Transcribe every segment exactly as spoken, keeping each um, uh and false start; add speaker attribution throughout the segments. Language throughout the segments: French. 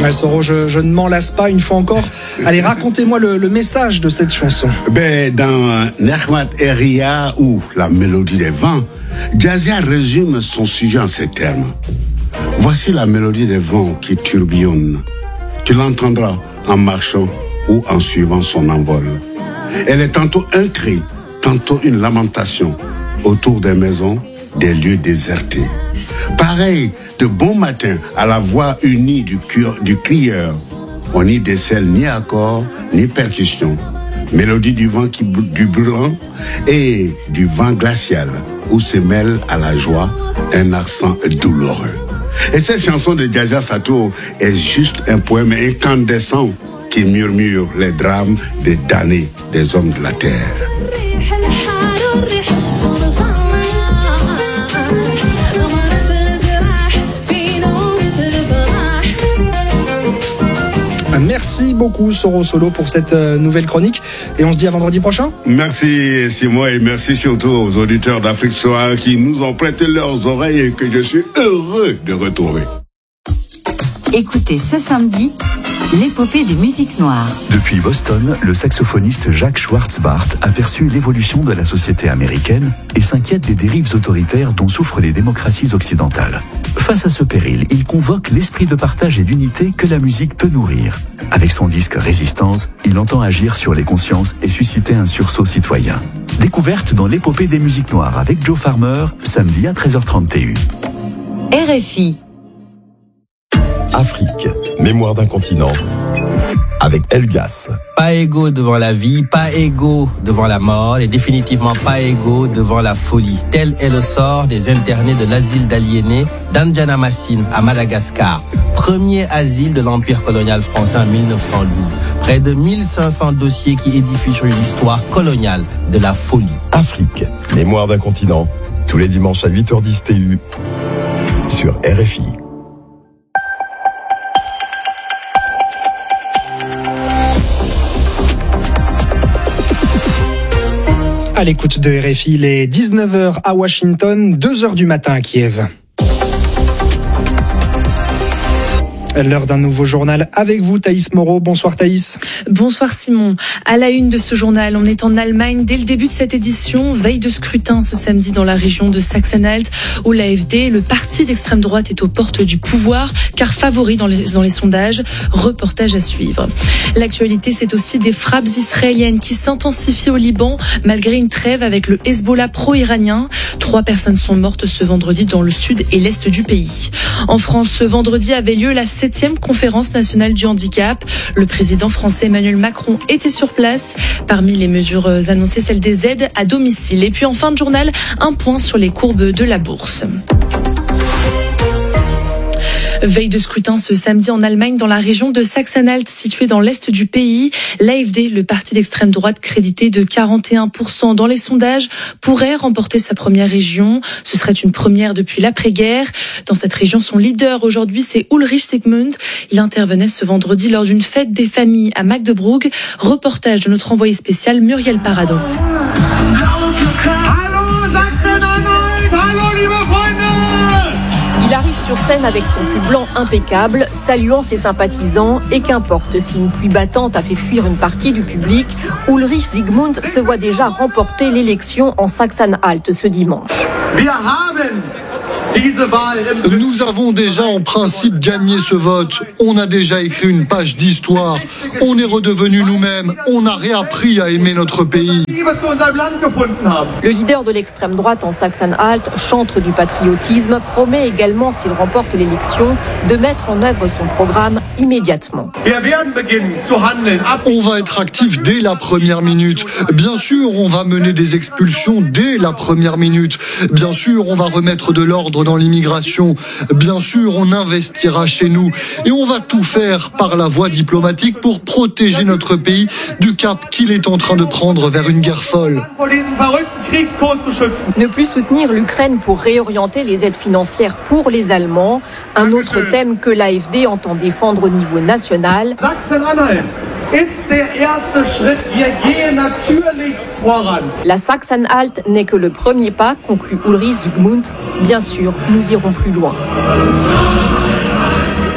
Speaker 1: Ouais, Soro, je, je ne m'en lasse pas une fois encore. Allez, racontez-moi le, le message de cette chanson.
Speaker 2: Ben, dans Nechmat Eria ou La mélodie des vents, Jazia résume son sujet en ces termes. Voici la mélodie des vents qui tourbillonne. Tu l'entendras en marchant ou en suivant son envol. Elle est tantôt un cri, tantôt une lamentation autour des maisons, des lieux désertés. Pareil de bon matin à la voix unie du, cure, du crieur, on n'y décèle ni accord ni percussion. Mélodie du vent qui, du brûlant et du vent glacial où se mêle à la joie un accent douloureux. Et cette chanson de Djadja Satour est juste un poème incandescent qui murmure les drames des damnés des hommes de la terre.
Speaker 1: Merci beaucoup Soro Solo pour cette nouvelle chronique et on se dit à vendredi prochain.
Speaker 2: Merci Simon et merci surtout aux auditeurs d'Afrique Soir qui nous ont prêté leurs oreilles et que je suis heureux de retrouver.
Speaker 3: Écoutez ce samedi l'épopée des musiques noires.
Speaker 4: Depuis Boston, le saxophoniste Jacques Schwartzbart a perçu l'évolution de la société américaine et s'inquiète des dérives autoritaires dont souffrent les démocraties occidentales. Face à ce péril, il convoque l'esprit de partage et d'unité que la musique peut nourrir. Avec son disque Résistance, il entend agir sur les consciences et susciter un sursaut citoyen. Découverte dans l'épopée des musiques noires avec Joe Farmer, samedi à treize heures trente T U.
Speaker 3: R F I.
Speaker 5: Afrique, mémoire d'un continent, avec Elgas.
Speaker 6: Pas égaux devant la vie, pas égaux devant la mort, et définitivement pas égaux devant la folie. Tel est le sort des internés de l'asile d'aliénés d'Andjana-Massine à Madagascar, premier asile de l'Empire colonial français en mille neuf cent douze. Près de mille cinq cents dossiers qui édifient sur une histoire coloniale de la folie.
Speaker 5: Afrique, mémoire d'un continent, tous les dimanches à huit heures dix T U, sur R F I.
Speaker 1: À l'écoute de R F I, il est dix-neuf heures à Washington, deux heures du matin à Kiev. L'heure d'un nouveau journal avec vous, Thaïs Moreau. Bonsoir Thaïs.
Speaker 7: Bonsoir Simon. À la une de ce journal, on est en Allemagne dès le début de cette édition. Veille de scrutin ce samedi dans la région de Sachsen-Anhalt où l'A F D, le parti d'extrême droite, est aux portes du pouvoir car favori dans les, dans les sondages. Reportage à suivre. L'actualité, c'est aussi des frappes israéliennes qui s'intensifient au Liban malgré une trêve avec le Hezbollah pro-iranien. Trois personnes sont mortes ce vendredi dans le sud et l'est du pays. En France, ce vendredi avait lieu la septième conférence nationale du handicap. Le président français Emmanuel Macron était sur place. Parmi les mesures annoncées, celle des aides à domicile. Et puis en fin de journal, un point sur les courbes de la bourse. Veille de scrutin ce samedi en Allemagne dans la région de Sachsen-Anhalt située dans l'est du pays. L'A F D, le parti d'extrême droite crédité de quarante et un pour cent dans les sondages, pourrait remporter sa première région. Ce serait une première depuis l'après-guerre. Dans cette région, son leader aujourd'hui, c'est Ulrich Zygmunt. Il intervenait ce vendredi lors d'une fête des familles à Magdeburg. Reportage de notre envoyé spécial Muriel Paradon.
Speaker 8: Il arrive sur scène avec son pull blanc impeccable, saluant ses sympathisants et qu'importe si une pluie battante a fait fuir une partie du public, Ulrich Zygmunt se voit déjà remporter l'élection en Sachsen-Anhalt ce dimanche.
Speaker 9: Nous avons déjà en principe gagné ce vote. On a déjà écrit une page d'histoire. On est redevenus nous-mêmes. On a réappris à aimer notre pays.
Speaker 8: Le leader de l'extrême droite en Sachsen-Anhalt, chantre du patriotisme, promet également, s'il remporte l'élection, de mettre en œuvre son programme immédiatement.
Speaker 9: On va être actif dès la première minute. Bien sûr, on va mener des expulsions dès la première minute. Bien sûr, on va remettre de l'ordre dans l'immigration. Bien sûr, on investira chez nous. Et on va tout faire par la voie diplomatique pour protéger notre pays du cap qu'il est en train de prendre vers une guerre folle.
Speaker 8: Ne plus soutenir l'Ukraine pour réorienter les aides financières pour les Allemands, un autre thème que l'A F D entend défendre au niveau national. La Sachsen-Anhalt n'est que le premier pas, conclut Ulrich Zygmunt. Bien sûr, nous irons plus loin.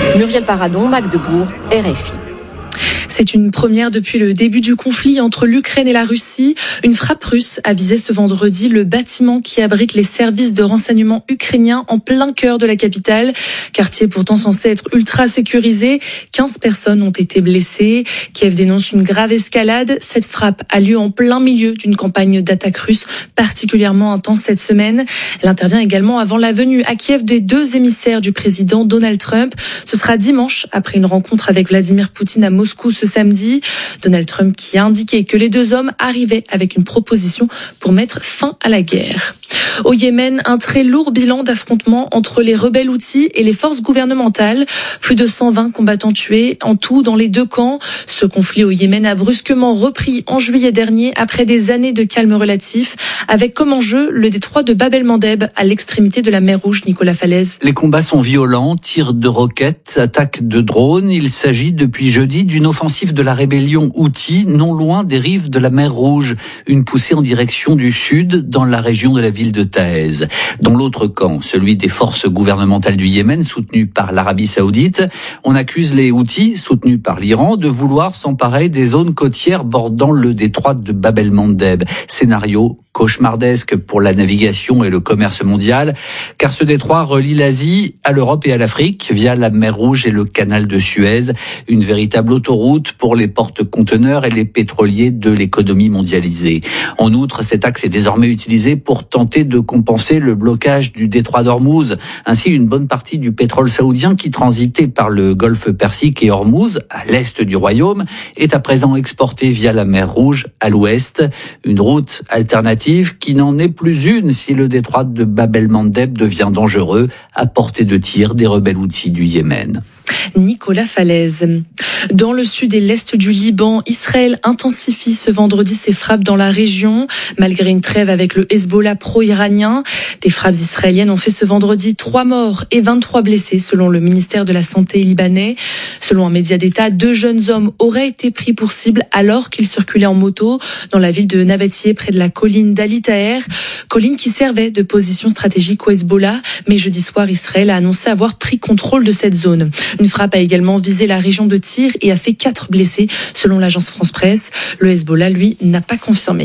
Speaker 8: Muriel Paradon, Magdebourg, R F I.
Speaker 7: C'est une première depuis le début du conflit entre l'Ukraine et la Russie. Une frappe russe a visé ce vendredi le bâtiment qui abrite les services de renseignement ukrainiens en plein cœur de la capitale. Quartier pourtant censé être ultra sécurisé. quinze personnes ont été blessées. Kiev dénonce une grave escalade. Cette frappe a lieu en plein milieu d'une campagne d'attaque russe particulièrement intense cette semaine. Elle intervient également avant la venue à Kiev des deux émissaires du président Donald Trump. Ce sera dimanche après une rencontre avec Vladimir Poutine à Moscou ce samedi. Donald Trump qui a indiqué que les deux hommes arrivaient avec une proposition pour mettre fin à la guerre. Au Yémen, un très lourd bilan d'affrontements entre les rebelles Houthis et les forces gouvernementales. Plus de cent vingt combattants tués en tout dans les deux camps. Ce conflit au Yémen a brusquement repris en juillet dernier après des années de calme relatif, avec comme enjeu le détroit de Bab el-Mandeb à l'extrémité de la mer Rouge. Nicolas Falaise.
Speaker 10: Les combats sont violents, tirs de roquettes, attaques de drones. Il s'agit depuis jeudi d'une offensive de la rébellion Houthi non loin des rives de la mer Rouge. Une poussée en direction du sud dans la région de la ville de Taïz. Dans l'autre camp, celui des forces gouvernementales du Yémen, soutenues par l'Arabie Saoudite, on accuse les Houthis, soutenus par l'Iran, de vouloir s'emparer des zones côtières bordant le détroit de Bab el-Mandeb. Scénario cauchemardesque pour la navigation et le commerce mondial, car ce détroit relie l'Asie à l'Europe et à l'Afrique via la mer Rouge et le canal de Suez, une véritable autoroute pour les porte-conteneurs et les pétroliers de l'économie mondialisée. En outre, cet axe est désormais utilisé pour tenter de compenser le blocage du détroit d'Ormuz. Ainsi, une bonne partie du pétrole saoudien qui transitait par le golfe Persique et Ormuz, à l'est du royaume, est à présent exporté via la mer Rouge à l'ouest, une route alternative qui n'en est plus une si le détroit de Bab el-Mandeb devient dangereux à portée de tir des rebelles Houthis du Yémen.
Speaker 7: Nicolas Falaise. Dans le sud et l'est du Liban, Israël intensifie ce vendredi ses frappes dans la région, malgré une trêve avec le Hezbollah pro-iranien. Des frappes israéliennes ont fait ce vendredi trois morts et vingt-trois blessés, selon le ministère de la Santé libanais. Selon un média d'État, deux jeunes hommes auraient été pris pour cible alors qu'ils circulaient en moto dans la ville de Nabatieh, près de la colline d'Ali Taher, colline qui servait de position stratégique au Hezbollah. Mais jeudi soir, Israël a annoncé avoir pris contrôle de cette zone. Une frappe a également visé la région de Tyr et a fait quatre blessés, selon l'agence France-Presse. Le Hezbollah, lui, n'a pas confirmé.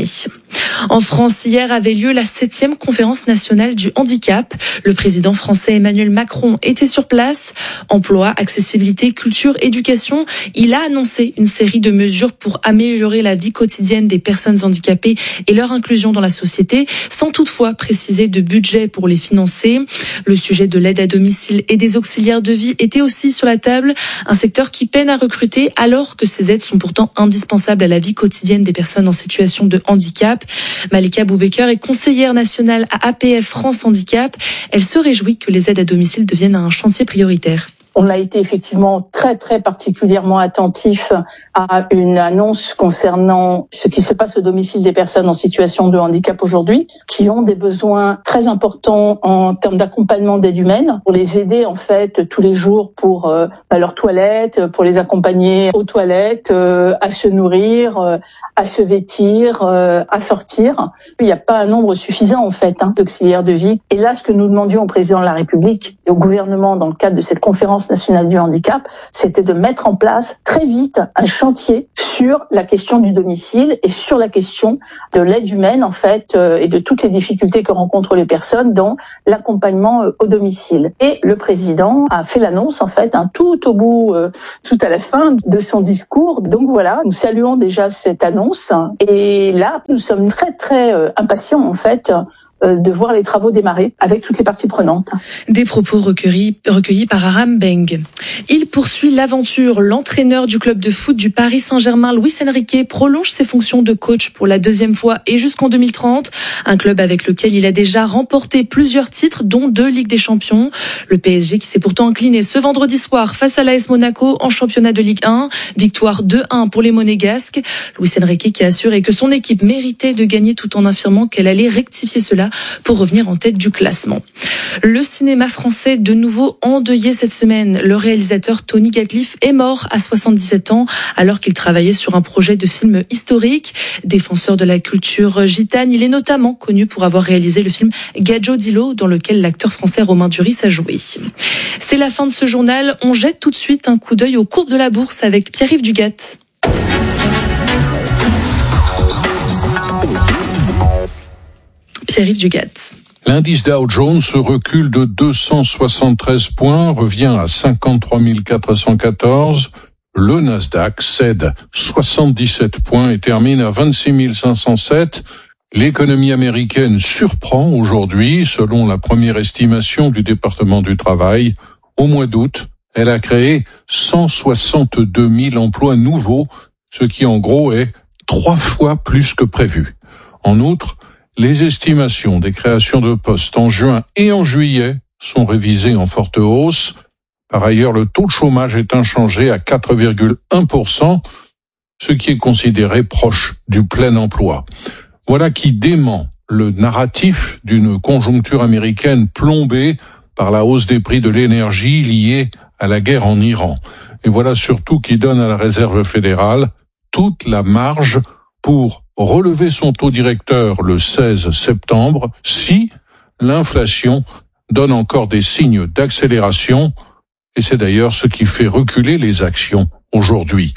Speaker 7: En France, hier avait lieu la septième conférence nationale du handicap. Le président français Emmanuel Macron était sur place. Emploi, accessibilité, culture, éducation. Il a annoncé une série de mesures pour améliorer la vie quotidienne des personnes handicapées et leur inclusion dans la société, sans toutefois préciser de budget pour les financer. Le sujet de l'aide à domicile et des auxiliaires de vie était aussi sur la table. Un secteur qui peine à recruter alors que ces aides sont pourtant indispensables à la vie quotidienne des personnes en situation de handicap. Malika Boubaker est conseillère nationale à A P F France Handicap. Elle se réjouit que les aides à domicile deviennent un chantier prioritaire.
Speaker 11: On a été effectivement très très particulièrement attentif à une annonce concernant ce qui se passe au domicile des personnes en situation de handicap aujourd'hui, qui ont des besoins très importants en termes d'accompagnement d'aide humaine, pour les aider en fait tous les jours pour euh, leurs toilettes, pour les accompagner aux toilettes, euh, à se nourrir, euh, à se vêtir, euh, à sortir. Il n'y a pas un nombre suffisant en fait hein, d'auxiliaires de vie. Et là, ce que nous demandions au président de la République et au gouvernement dans le cadre de cette conférence nationale du handicap, c'était de mettre en place très vite un chantier sur la question du domicile et sur la question de l'aide humaine en fait euh, et de toutes les difficultés que rencontrent les personnes dans l'accompagnement euh, au domicile. Et le président a fait l'annonce en fait hein, tout au bout, euh, tout à la fin de son discours. Donc voilà, nous saluons déjà cette annonce et là nous sommes très très euh, impatients en fait euh, de voir les travaux démarrer avec toutes les parties prenantes.
Speaker 7: Des propos recueillis, recueillis par Aram Beng. Il poursuit l'aventure. L'entraîneur du club de foot du Paris Saint-Germain, Luis Enrique, prolonge ses fonctions de coach pour la deuxième fois et jusqu'en deux mille trente. Un club avec lequel il a déjà remporté plusieurs titres, dont deux Ligues des Champions. Le P S G qui s'est pourtant incliné ce vendredi soir face à l'A S Monaco en championnat. championnat de Ligue un. Victoire deux un pour les Monégasques. Luis Enrique qui a assuré que son équipe méritait de gagner tout en affirmant qu'elle allait rectifier cela pour revenir en tête du classement. Le cinéma français de nouveau endeuillé cette semaine. Le réalisateur Tony Gatliff est mort à soixante-dix-sept ans alors qu'il travaillait sur un projet de film historique. Défenseur de la culture gitane, il est notamment connu pour avoir réalisé le film Gadjo Dilo dans lequel l'acteur français Romain Duris a joué. C'est la fin de ce journal. On jette tout de suite un coup d'œil aux courbes de la bourse avec Pierre-Yves Dugat. Pierre-Yves Dugat.
Speaker 12: L'indice Dow Jones recule de deux cent soixante-treize points, revient à cinquante-trois mille quatre cent quatorze. Le Nasdaq cède soixante-dix-sept points et termine à vingt-six mille cinq cent sept. L'économie américaine surprend aujourd'hui, selon la première estimation du département du travail. Au mois d'août, elle a créé cent soixante-deux mille emplois nouveaux, ce qui en gros est trois fois plus que prévu. En outre, les estimations des créations de postes en juin et en juillet sont révisées en forte hausse. Par ailleurs, le taux de chômage est inchangé à quatre virgule un pour cent, ce qui est considéré proche du plein emploi. Voilà qui dément le narratif d'une conjoncture américaine plombée par la hausse des prix de l'énergie liée à la guerre en Iran. Et voilà surtout qui donne à la Réserve fédérale toute la marge pour relever son taux directeur le seize septembre si l'inflation donne encore des signes d'accélération, et c'est d'ailleurs ce qui fait reculer les actions aujourd'hui.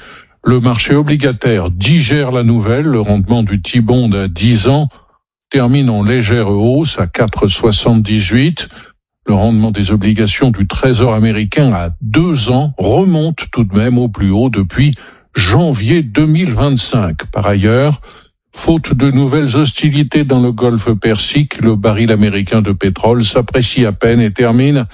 Speaker 12: Le marché obligataire digère la nouvelle, le rendement du T-bond à dix ans termine en légère hausse à quatre virgule soixante-dix-huit. Le rendement des obligations du Trésor américain à deux ans remonte tout de même au plus haut depuis janvier deux mille vingt-cinq. Par ailleurs, faute de nouvelles hostilités dans le Golfe Persique, le baril américain de pétrole s'apprécie à peine et termine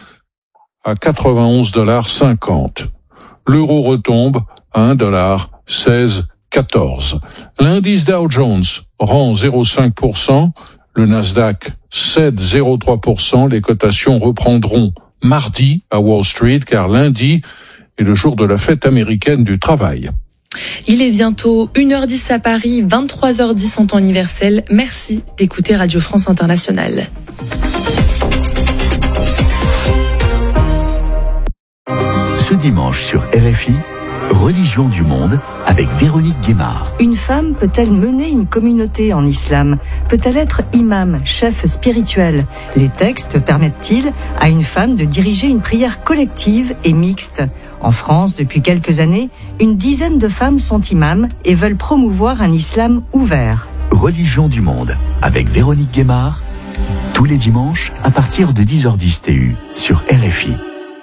Speaker 12: à quatre-vingt-onze dollars cinquante. L'euro retombe à un dollar seize quatorze. L'indice Dow Jones rend zéro virgule cinq pour cent, le Nasdaq cède zéro virgule trois pour cent. Les cotations reprendront mardi à Wall Street car lundi est le jour de la fête américaine du travail.
Speaker 7: Il est bientôt une heure dix à Paris, vingt-trois heures dix en temps universel. Merci d'écouter Radio France Internationale.
Speaker 4: Ce dimanche sur R F I, Religion du monde avec Véronique Guémard.
Speaker 13: Une femme peut-elle mener une communauté en islam ? Peut-elle être imam, chef spirituel ? Les textes permettent-ils à une femme de diriger une prière collective et mixte ? En France, depuis quelques années, une dizaine de femmes sont imams et veulent promouvoir un islam ouvert.
Speaker 4: Religion du monde avec Véronique Guémard, tous les dimanches à partir de dix heures dix T U sur R F I.